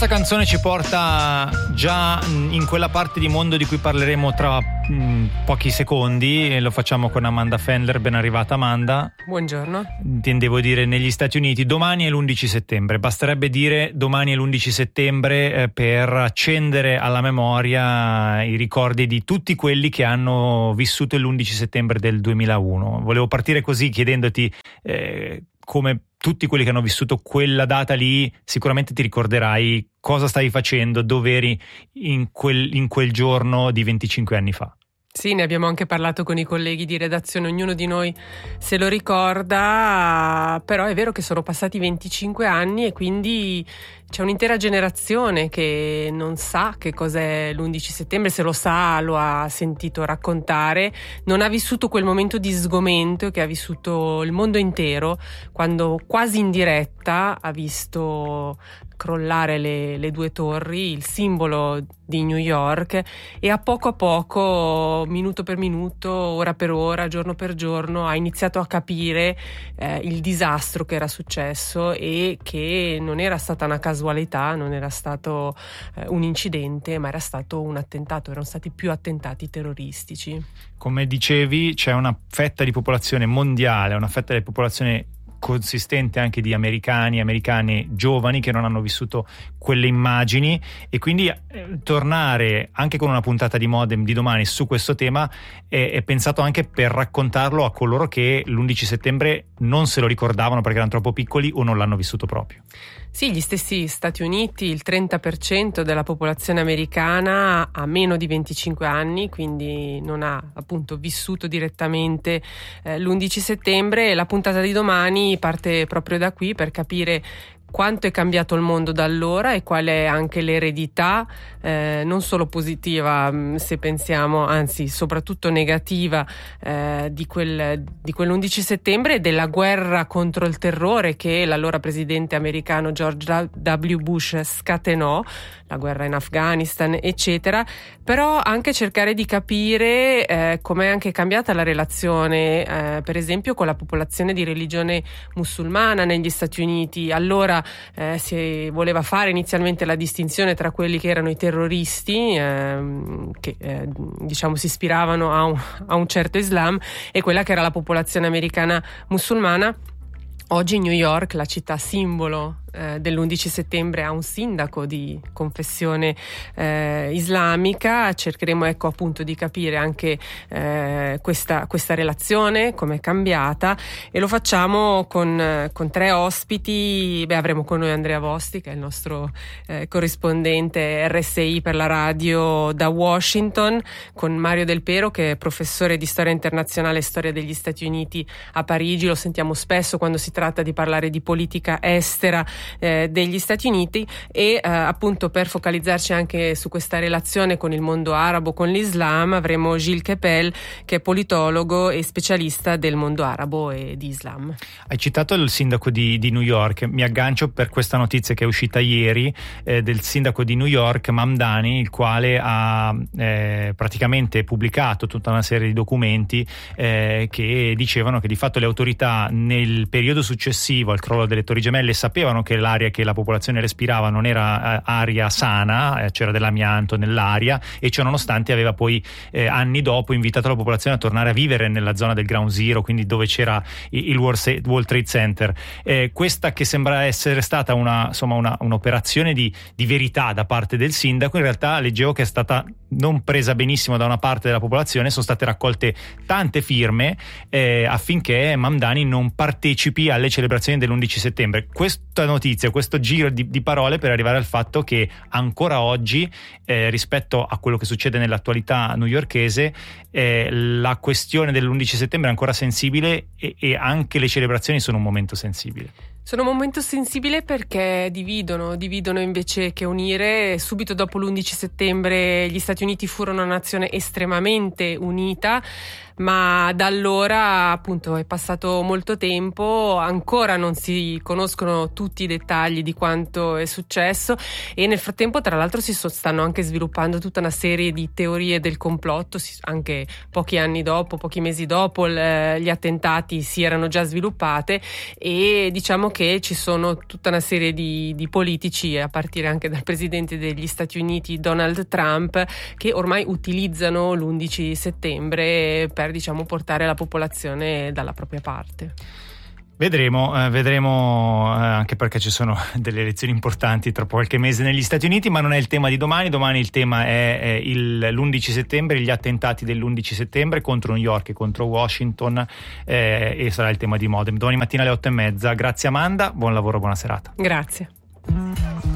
Questa canzone ci porta già in quella parte di mondo di cui parleremo tra pochi secondi, e lo facciamo con Amanda Fendler. Ben arrivata, Amanda. Buongiorno. Intendevo dire negli Stati Uniti. Domani è l'11 settembre, basterebbe dire domani è l'11 settembre per accendere alla memoria i ricordi di tutti quelli che hanno vissuto l'11 settembre del 2001. Volevo partire così chiedendoti come tutti quelli che hanno vissuto quella data lì, sicuramente ti ricorderai cosa stavi facendo, dove eri in quel giorno di 25 anni fa. Sì, ne abbiamo anche parlato con i colleghi di redazione, ognuno di noi se lo ricorda, però è vero che sono passati 25 anni e quindi c'è un'intera generazione che non sa che cos'è l'11 settembre, se lo sa lo ha sentito raccontare, non ha vissuto quel momento di sgomento che ha vissuto il mondo intero, quando quasi in diretta ha visto crollare le due torri, il simbolo di New York, e a poco, minuto per minuto, ora per ora, giorno per giorno, ha iniziato a capire il disastro che era successo e che non era stata una casualità, non era stato un incidente, ma era stato un attentato, erano stati più attentati terroristici. Come dicevi, c'è una fetta di popolazione mondiale, una fetta di popolazione consistente anche di americane giovani che non hanno vissuto quelle immagini, e quindi tornare anche con una puntata di Modem di domani su questo tema è pensato anche per raccontarlo a coloro che l'11 settembre non se lo ricordavano perché erano troppo piccoli o non l'hanno vissuto proprio. Sì, gli stessi Stati Uniti, il 30% della popolazione americana ha meno di 25 anni, quindi non ha appunto vissuto direttamente l'11 settembre, e la puntata di domani parte proprio da qui per capire quanto è cambiato il mondo da allora e qual è anche l'eredità, non solo positiva se pensiamo, anzi soprattutto negativa, di quell'11 settembre e della guerra contro il terrore che l'allora presidente americano George W. Bush scatenò, la guerra in Afghanistan eccetera, però anche cercare di capire com'è anche cambiata la relazione per esempio con la popolazione di religione musulmana negli Stati Uniti. Allora si voleva fare inizialmente la distinzione tra quelli che erano i terroristi che diciamo si ispiravano a un certo Islam e quella che era la popolazione americana musulmana. Oggi New York, la città simbolo dell'11 settembre, ha un sindaco di confessione islamica. Cercheremo appunto di capire anche questa relazione, come è cambiata, e lo facciamo con tre ospiti. Avremo con noi Andrea Vosti, che è il nostro corrispondente RSI per la radio da Washington, con Mario Del Pero, che è professore di storia internazionale e storia degli Stati Uniti a Parigi. Lo sentiamo spesso quando si tratta di parlare di politica estera degli Stati Uniti, e appunto per focalizzarci anche su questa relazione con il mondo arabo, con l'Islam, avremo Gilles Kepel, che è politologo e specialista del mondo arabo e di Islam. Hai citato il sindaco di New York, mi aggancio per questa notizia che è uscita ieri del sindaco di New York, Mamdani, il quale ha praticamente pubblicato tutta una serie di documenti che dicevano che di fatto le autorità nel periodo successivo al crollo delle Torri Gemelle sapevano che l'aria che la popolazione respirava non era aria sana, c'era dell'amianto nell'aria, e ciò nonostante aveva poi anni dopo invitato la popolazione a tornare a vivere nella zona del Ground Zero, quindi dove c'era il World Trade Center. Questa che sembra essere stata un'operazione di verità da parte del sindaco, in realtà leggevo che è stata non presa benissimo da una parte della popolazione. Sono state raccolte tante firme affinché Mamdani non partecipi alle celebrazioni dell'11 settembre. Questa notizia, questo giro di parole per arrivare al fatto che ancora oggi rispetto a quello che succede nell'attualità newyorkese la questione dell'11 settembre è ancora sensibile e anche le celebrazioni sono un momento sensibile. Sono un momento sensibile perché dividono invece che unire. Subito dopo l'11 settembre gli Stati Uniti furono una nazione estremamente unita, ma da allora appunto è passato molto tempo, ancora non si conoscono tutti i dettagli di quanto è successo, e nel frattempo tra l'altro stanno anche sviluppando tutta una serie di teorie del complotto. Anche pochi mesi dopo gli attentati si erano già sviluppate, e diciamo che che ci sono tutta una serie di politici, a partire anche dal presidente degli Stati Uniti Donald Trump, che ormai utilizzano l'11 settembre per, diciamo, portare la popolazione dalla propria parte. Vedremo, anche perché ci sono delle elezioni importanti tra qualche mese negli Stati Uniti, ma non è il tema di domani. Domani il tema è l'11 settembre, gli attentati dell'11 settembre contro New York e contro Washington, e sarà il tema di Modem. Domani mattina alle 8:30. Grazie Amanda, buon lavoro, buona serata. Grazie.